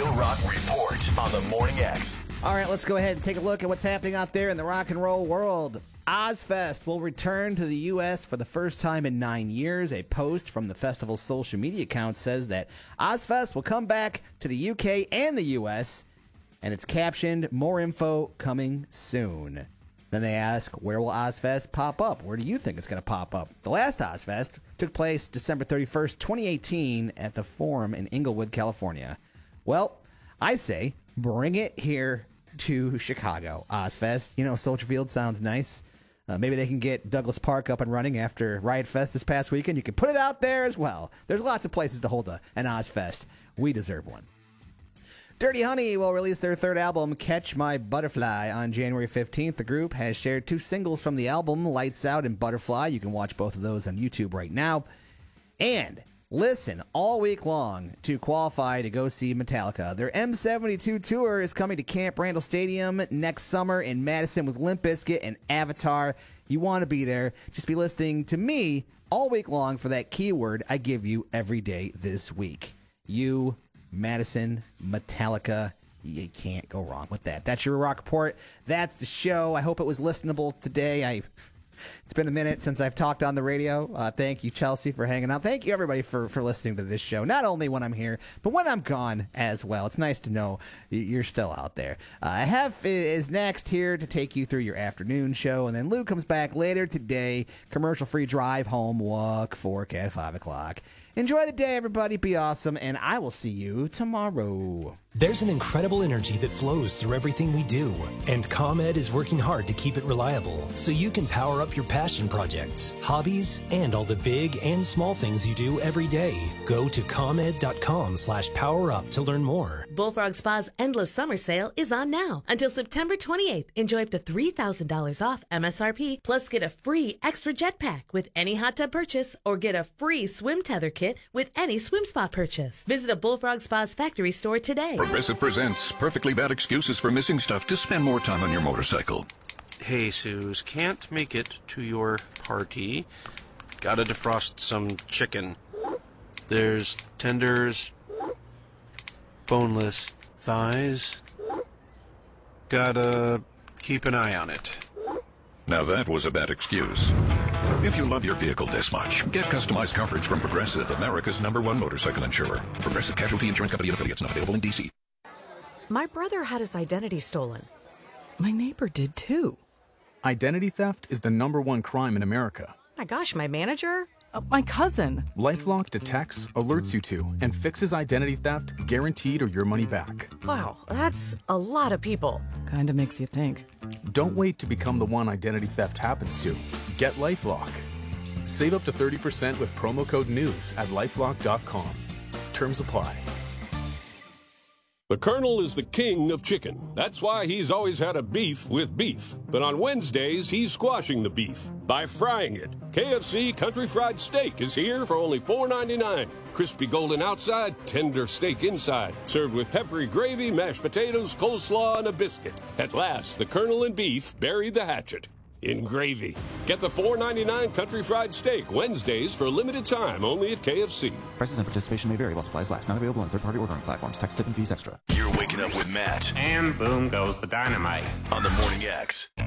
Real Rock Report on the Morning X. All right, let's go ahead and take a look at what's happening out there in the rock and roll world. Ozfest will return to the U.S. for the first time in 9 years. A post from the festival's social media account says that Ozfest will come back to the U.K. and the U.S., and it's captioned, "More info coming soon." Then they ask, where will Ozfest pop up? Where do you think it's going to pop up? The last Ozfest took place December 31st, 2018 at the Forum in Inglewood, California. Well, I say bring it here to Chicago. Ozfest, Soldier Field sounds nice. Maybe they can get Douglas Park up and running after Riot Fest this past weekend. You can put it out there as well. There's lots of places to hold an Ozfest. We deserve one. Dirty Honey will release their third album, Catch My Butterfly, on January 15th. The group has shared 2 singles from the album, Lights Out and Butterfly. You can watch both of those on YouTube right now. And listen all week long to qualify to go see Metallica. Their M72 tour is coming to Camp Randall Stadium next summer in Madison with Limp Bizkit and Avatar. You want to be there. Just be listening to me all week long for that keyword I give you every day this week. You, Madison, Metallica. You can't go wrong with that. That's your Rock Report. That's the show. I hope it was listenable today. It's been a minute since I've talked on the radio. Thank you, Chelsea, for hanging out. Thank you, everybody, for listening to this show. Not only when I'm here, but when I'm gone as well. It's nice to know you're still out there. Hef is next here to take you through your afternoon show, and then Lou comes back later today. Commercial-free drive home, walk, fork at 5 o'clock. Enjoy the day, everybody. Be awesome, and I will see you tomorrow. There's an incredible energy that flows through everything we do, and ComEd is working hard to keep it reliable so you can power up your passion projects, hobbies, and all the big and small things you do every day. Go to ComEd.com/powerup to learn more. Bullfrog Spa's Endless Summer Sale is on now until September 28th. Enjoy up to $3,000 off MSRP, plus get a free extra jetpack with any hot tub purchase, or get a free swim tether kit with any swim spa purchase. Visit a Bullfrog Spa's factory store today. Progressive presents perfectly bad excuses for missing stuff to spend more time on your motorcycle. Hey, Suze, can't make it to your party. Gotta defrost some chicken. There's tenders, boneless thighs. Gotta keep an eye on it. Now that was a bad excuse. If you love your vehicle this much, get customized coverage from Progressive, America's #1 motorcycle insurer. Progressive Casualty Insurance Company and affiliates, not available in D.C. My brother had his identity stolen. My neighbor did too. Identity theft is the #1 crime in America. My gosh, my manager? My cousin. LifeLock detects, alerts you to, and fixes identity theft, guaranteed or your money back. Wow, that's a lot of people. Kinda makes you think. Don't wait to become the one identity theft happens to. Get LifeLock. Save up to 30% with promo code NEWS at LifeLock.com. Terms apply. The Colonel is the king of chicken. That's why he's always had a beef with beef. But on Wednesdays, he's squashing the beef by frying it. KFC Country Fried Steak is here for only $4.99. Crispy golden outside, tender steak inside. Served with peppery gravy, mashed potatoes, coleslaw, and a biscuit. At last, the Colonel and beef buried the hatchet in gravy. Get the $4.99 Country Fried Steak Wednesdays for a limited time only at KFC. Prices and participation may vary while supplies last. Not available on third-party ordering platforms. Tax, tip, and fees extra. You're waking up with Matt. And boom goes the dynamite. On the Morning X.